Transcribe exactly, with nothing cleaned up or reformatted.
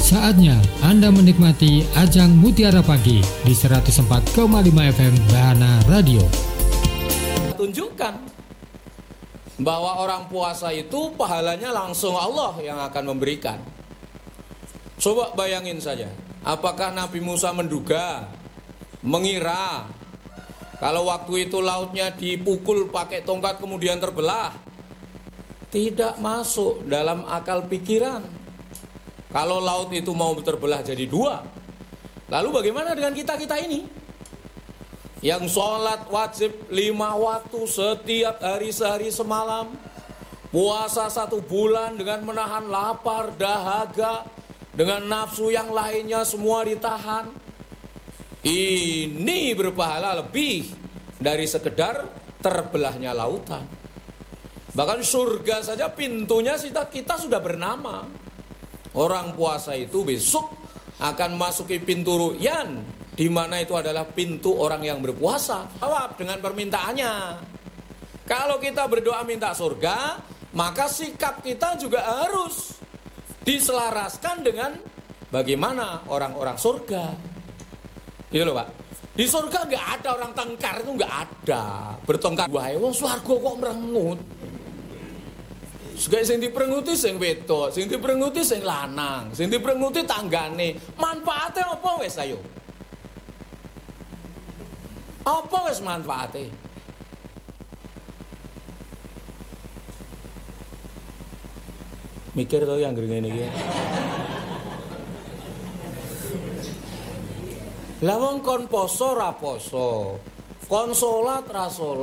Saatnya Anda menikmati Ajang Mutiara Pagi di seratus empat koma lima F M Bahana Radio. Tunjukkan bahwa orang puasa itu pahalanya langsung Allah yang akan memberikan. Coba bayangin saja, apakah Nabi Musa menduga, mengira kalau waktu itu lautnya dipukul pakai tongkat kemudian terbelah? Tidak masuk dalam akal pikiran. Kalau laut itu mau terbelah jadi dua, lalu bagaimana dengan kita-kita ini? Yang sholat wajib lima waktu setiap hari sehari semalam, puasa satu bulan dengan menahan lapar, dahaga, dengan nafsu yang lainnya semua ditahan. Ini berpahala lebih dari sekedar terbelahnya lautan. Bahkan surga saja pintunya kita, kita sudah bernama. Orang puasa itu besok akan masuki pintu ru'yan, di mana itu adalah pintu orang yang berpuasa. Jawab dengan permintaannya. Kalau kita berdoa minta surga, maka sikap kita juga harus diselaraskan dengan bagaimana orang-orang surga. Gitu loh Pak. Di surga nggak ada orang tengkar, itu nggak ada. Bertengkar, wah wong swarga kok merengut. Sing diperenguti sing wedok, sing diperenguti sing lanang, sing diperenguti tanggane. Manfaatnya apa wis ayo? Apa wis manfaatnya? Mikir to yang ngene iki. Lah wong kon poso ra poso, kon salat ra salat.